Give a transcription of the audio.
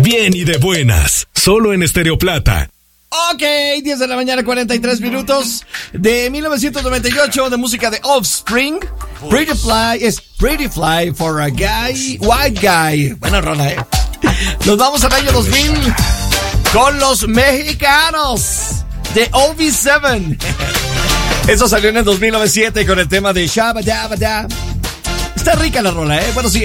Bien y de buenas, solo en Estéreo Plata. Ok, 10 de la mañana, 43 minutos. De 1998, de música de Offspring. Pretty Fly for a Guy, White Guy. Buena rola, Nos vamos al año 2000 con los mexicanos de OV7. Eso salió en el 2007 con el tema de Shabba Dabba Da. Está rica la rola, Bueno, sí.